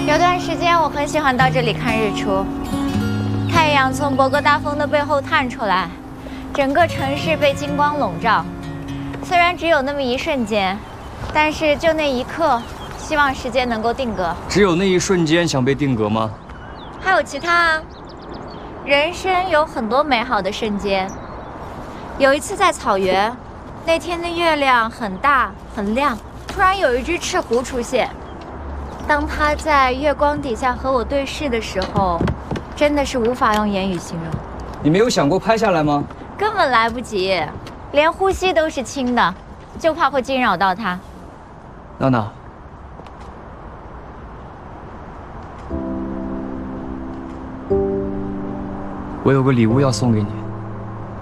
有段时间我很喜欢到这里看日出，太阳从博格大峰的背后探出来，整个城市被金光笼罩。虽然只有那么一瞬间，但是就那一刻，希望时间能够定格。 只有那一瞬间想被定格吗？ 还有其他啊。人生有很多美好的瞬间。有一次在草原，那天的月亮很大很亮，突然有一只赤狐出现。当它在月光底下和我对视的时候，真的是无法用言语形容。 你没有想过拍下来吗？ 根本来不及，连呼吸都是轻的，就怕会惊扰到它。 娜娜，我有个礼物要送给你。